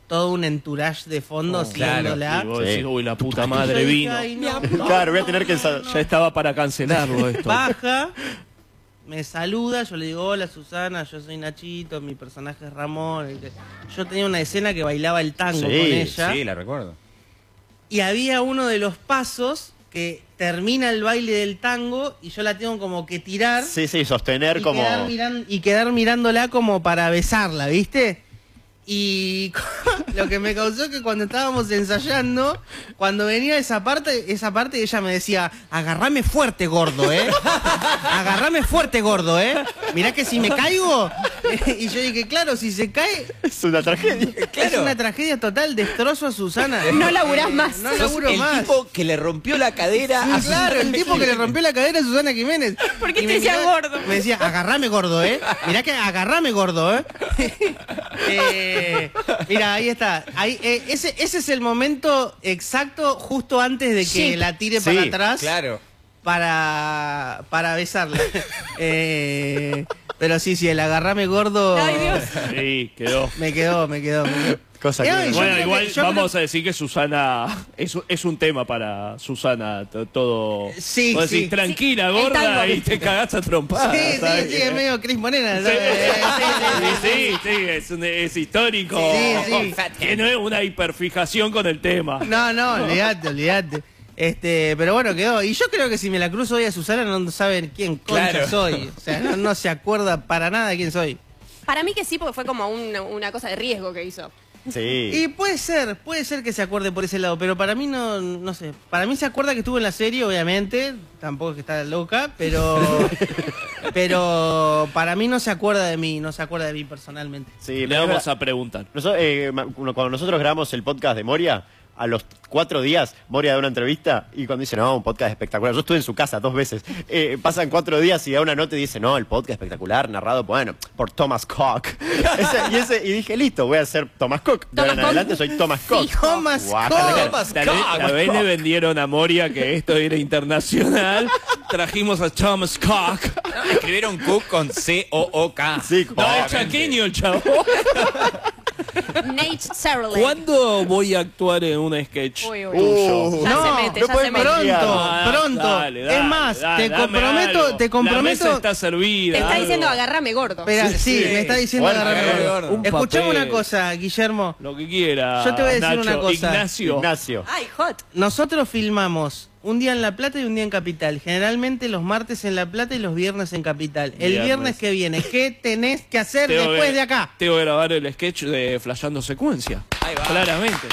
todo un entourage de fondo siguiéndola. Y vos decís, uy, la puta Y madre yo dije, vino. "Ay, no". Claro, voy a tener que ensayar. Ya estaba para cancelarlo esto. Baja, me saluda, yo le digo, hola Susana, yo soy Nachito, mi personaje es Ramón. Yo tenía una escena que bailaba el tango con ella. Sí, la recuerdo. Y había uno de los pasos que termina el baile del tango y yo la tengo como que tirar. Sí, sostener y como... quedar mirándola como para besarla, ¿viste? Y lo que me causó que cuando estábamos ensayando, cuando venía esa parte ella me decía, agarrame fuerte, gordo, agarrame fuerte, gordo, mirá que si me caigo. Y yo dije, claro, si se cae... Es una tragedia. Es una tragedia total, destrozo a Susana. No laburás más. No laburo el más. tipo que le rompió la cadera a Sí, claro, el tipo que le rompió la cadera a Susana Jiménez. ¿Por qué Y te decía gordo? Me decía, agarrame gordo, mirá que agarrame gordo, mira, ahí está. Ahí, ese es el momento exacto justo antes de que la tire para atrás. Claro. Para besarla. Pero sí, el agarrame gordo. Ay, Dios. Sí, quedó. Me quedó. Cosa que... Yo Bueno, creo igual que- vamos a decir que Susana es un tema para Susana todo. Sí, Vos decís, sí. tranquila, Sí, el gorda, tango. y te cagás a trompadas. ¿sabes? Sí, es medio Cris Morena. Sí, es histórico. Sí. Que no es una hiperfijación con el tema. No, olvídate. Pero bueno, quedó. Y yo creo que si me la cruzo hoy a Susana no saben quién concha Claro. soy. O sea, no se acuerda para nada de quién soy. Para mí que sí, porque fue como una cosa de riesgo que hizo. Sí. Y puede ser que se acuerde por ese lado, pero para mí no sé. Para mí se acuerda que estuvo en la serie, obviamente. Tampoco es que está loca, pero para mí no se acuerda de mí, personalmente. Sí, Le vamos a preguntar. Cuando nosotros grabamos el podcast de Moria, a los 4 días, Moria da una entrevista y cuando dice, no, un podcast espectacular. Yo estuve en su casa 2 veces. Pasan 4 días y da una nota y dice, no, el podcast espectacular, narrado, bueno, por Thomas Koch. Y dije, listo, voy a ser Thomas Koch. De ahora en Thomas adelante Koch. soy Thomas Koch. Thomas Guácala, Koch. Tal vez le vendieron a Moria que esto era internacional. Trajimos a Thomas Cook. Escribieron Cook con C-O-O-K. Sí, No, es chaqueño el chavo. Nate Sutherland. ¿Cuándo voy a actuar en un sketch Uy. tuyo? Ya se mete, ya se mete. Pronto. Dale, Es más, dale, te dame comprometo. algo. La mesa está servida. Te está algo. diciendo agárrame gordo. Espera, sí, me está diciendo Bueno, agarrarme agarrame gordo. Un Escuchame papel. una cosa, Guillermo. Lo que quiera. Yo te voy a decir Nacho. una cosa. Ignacio. Ay, hot. Nosotros filmamos un día en La Plata y un día en Capital. Generalmente los martes en La Plata y los viernes en Capital. El Viernes. viernes que viene, ¿qué tenés que hacer después de acá? Tengo que grabar el sketch de Flasheando Secuencia. Ahí va. Claramente.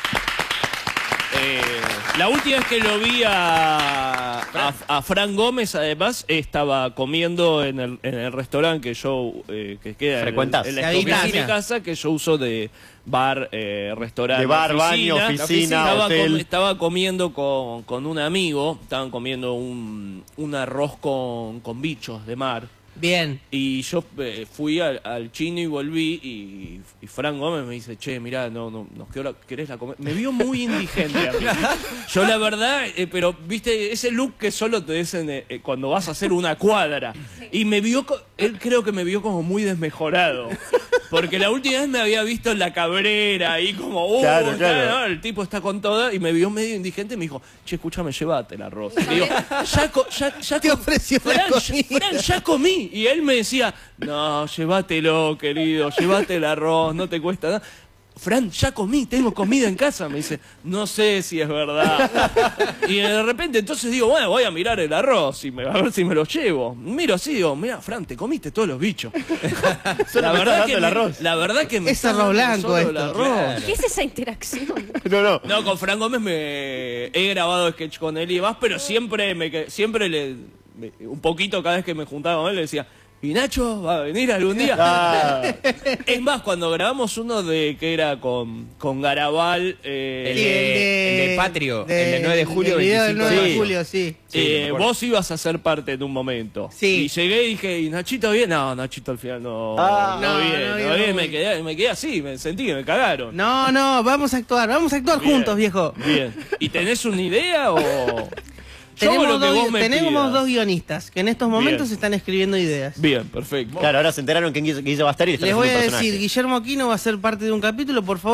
La última vez que lo vi a Fran Gómez, además, estaba comiendo en el restaurante que yo que queda ¿Frecuentás? en la De esquina de habitación. mi casa, que yo uso de bar, restaurante, De bar, baño, oficina. oficina, hotel. Estaba comiendo con un amigo, estaban comiendo un arroz con bichos de mar. Bien. Y yo fui al chino y volví y Fran Gómez me dice, che, mirá, ¿querés la comer? Me vio muy indigente a mí. Yo la verdad, pero viste, ese look que solo te dicen cuando vas a hacer una cuadra. Y me vio, él creo que me vio como muy desmejorado. Porque la última vez me había visto en La Cabrera ahí como, Claro. no, el tipo está con toda y me vio medio indigente y me dijo, che, escúchame, llévate el arroz. Y digo, ya Te ofreció la Fran, comida. Fran, ya comí. Y él me decía, no, llévatelo, querido, llévate el arroz, no te cuesta nada. Fran, ya comí, tengo comida en casa. Me dice, no sé si es verdad. Y de repente entonces digo, bueno, voy a mirar el arroz y a ver si me lo llevo. Miro así, digo, mira, Fran, te comiste todos los bichos. Solo me está dando el arroz. La verdad que me Es está arroz dando blanco solo el esto. arroz. ¿Qué es esa interacción? No. No, con Fran Gómez he grabado sketch con él y demás, pero siempre un poquito cada vez que me juntaba con él le decía, ¿y Nacho va a venir algún día? Ah, Es más, cuando grabamos uno que era con Garabal, El de Patrio, el de 9 de julio, el video del 25 9 de Sí. julio, sí. me acuerdo. vos ibas a ser parte en un momento. Sí. Y llegué y dije, ¿y Nachito bien? No, Nachito al final no, Ah. no No, bien, no no bien, bien. no Me quedé así, me sentí que me cagaron. No, vamos a actuar Bien, juntos, viejo. Bien. ¿Y tenés una idea o...? Yo hago lo que vos me tenemos pidas. 2 guionistas que en estos momentos Bien. están escribiendo ideas. Bien, perfecto. claro, ahora se enteraron que Guille va a estar y le están Les voy a haciendo un decir, personaje. Guillermo Aquino va a ser parte de un capítulo, por favor.